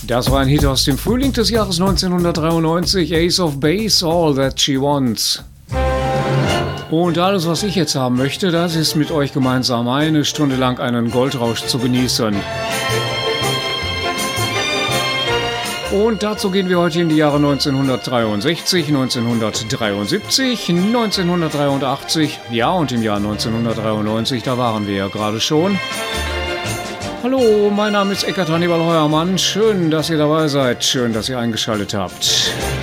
Das war ein Hit aus dem Frühling des Jahres 1993, Ace of Base, All That She Wants. Und alles, was ich jetzt haben möchte, das ist mit euch gemeinsam eine Stunde lang einen Goldrausch zu genießen. Und dazu gehen wir heute in die Jahre 1963, 1973, 1983, ja, und im Jahr 1993, da waren wir ja gerade schon. Hallo, mein Name ist Eckart Hannibal Heuermann. Schön, dass ihr dabei seid. Schön, dass ihr eingeschaltet habt.